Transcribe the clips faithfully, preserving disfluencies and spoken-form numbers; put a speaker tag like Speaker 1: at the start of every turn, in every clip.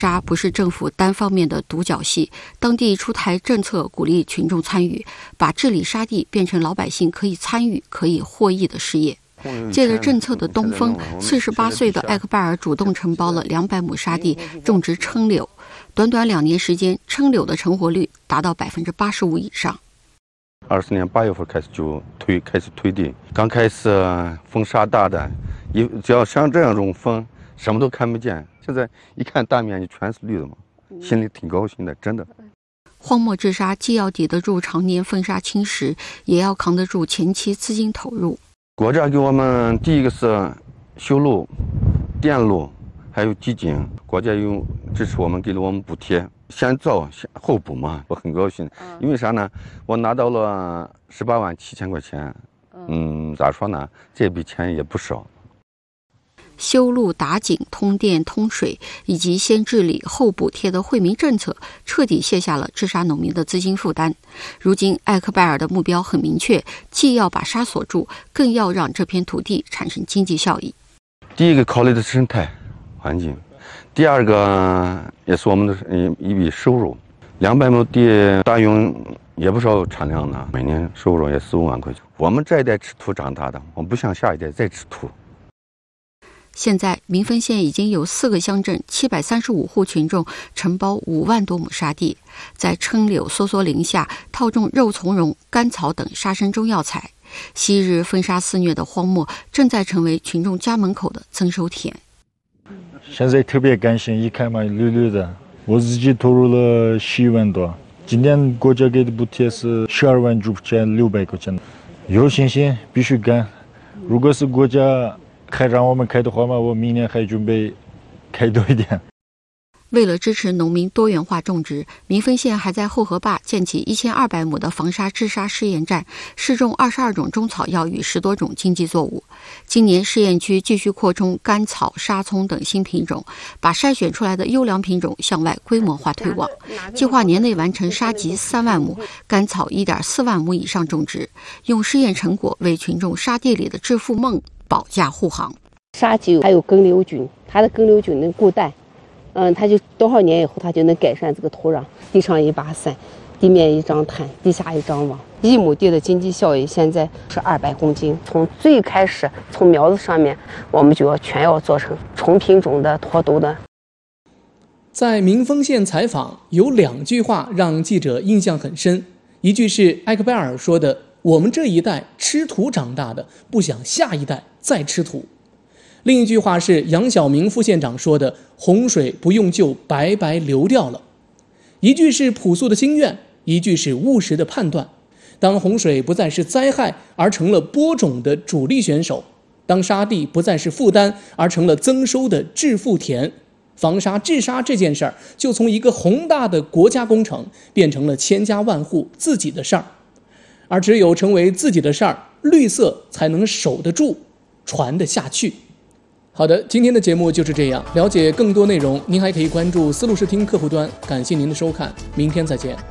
Speaker 1: 沙不是政府单方面的独角戏，当地出台政策鼓励群众参与，把治理沙地变成老百姓可以参与、可以获益的事业。借着政策的东风，四十八岁的艾克拜尔主动承包了两百亩沙地，种植柽柳。短短两年时间，柽柳的成活率达到百分之八十五以上。
Speaker 2: 二四年八月份开始就推开始推地，刚开始风沙大的，一只要像这样种风，什么都看不见。现在一看大面积全是绿的嘛，心里挺高兴的，真的。
Speaker 1: 荒漠治沙既要抵得住常年风沙侵蚀，也要扛得住前期资金投入。
Speaker 2: 国家给我们第一个是修路、电路，还有基金，国家又支持我们，给了我们补贴。先造先后补嘛，我很高兴。因为啥呢？我拿到了十八万七千块钱，嗯，咋说呢？这笔钱也不少。
Speaker 1: 修路、打井、通电、通水，以及先治理后补贴的惠民政策，彻底卸下了治沙农民的资金负担。如今，艾克拜尔的目标很明确，既要把沙锁住，更要让这片土地产生经济效益。
Speaker 2: 第一个考虑的生态环境，第二个也是我们的一笔收入。两百亩地大用也不少产量呢，每年收入也四五万块钱。我们这一代吃土长大的，我们不像下一代再吃土。
Speaker 1: 现在，民丰县已经有四个乡镇七百三十五户群众承包五万多亩沙地，在柽柳、梭梭林下套种肉苁蓉、甘草等沙生中药材。昔日风沙肆虐的荒漠，正在成为群众家门口的增收田。
Speaker 3: 现在特别感谢，一看嘛绿绿的，我自己投入了十万多，今年国家给的补贴是十二万主钱六百块钱，有信心必须干。如果是国家还让我们开的话嘛，我明年还准备开多一点。
Speaker 1: 为了支持农民多元化种植，民丰县还在后河坝建起一千二百亩的防沙治沙试验站，试种二十二种中草药与十多种经济作物。今年试验区继续扩充甘草、沙葱等新品种，把筛选出来的优良品种向外规模化推广。计划年内完成沙棘三万亩、甘草一点四万亩以上种植，用试验成果为群众沙地里的致富梦保驾护航。
Speaker 4: 沙棘还有根瘤菌，它的根瘤菌能固氮。嗯，它就多少年以后，它就能改善这个土壤。地上一把伞，地面一张毯，地下一张网。一亩地的经济效益现在是二百公斤。从最开始，从苗子上面，我们就要全要做成重品种的、脱毒的。
Speaker 5: 在民丰县采访，有两句话让记者印象很深。一句是艾克拜尔说的：“我们这一代吃土长大的，不想下一代再吃土。”另一句话是杨晓明副县长说的：“洪水不用救，白白流掉了。”一句是朴素的心愿，一句是务实的判断。当洪水不再是灾害，而成了播种的主力选手；当沙地不再是负担，而成了增收的致富田，防沙治沙这件事儿，就从一个宏大的国家工程，变成了千家万户自己的事儿。而只有成为自己的事儿，绿色才能守得住，传得下去。好的，今天的节目就是这样。了解更多内容，您还可以关注丝路视听客户端。感谢您的收看，明天再见。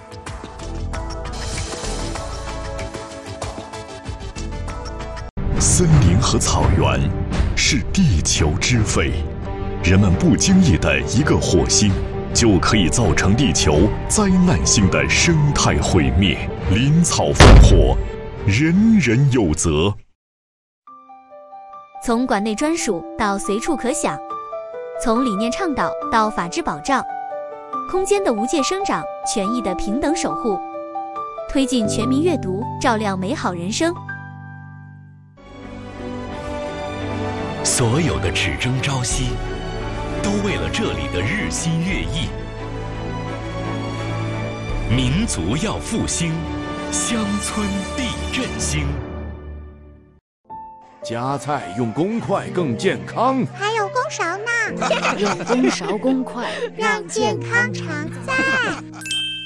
Speaker 6: 森林和草原是地球之肺，人们不经意的一个火星，就可以造成地球灾难性的生态毁灭。林草防火，人人有责。
Speaker 7: 从馆内专属到随处可享，从理念倡导到法治保障，空间的无界生长，权益的平等守护，推进全民阅读，照亮美好人生。
Speaker 6: 所有的只争朝夕，都为了这里的日新月异。民族要复兴，乡村必振兴。
Speaker 8: 夹菜用公筷更健康，
Speaker 9: 还有公勺呢。
Speaker 10: 用公勺公筷，
Speaker 9: 让健康常在。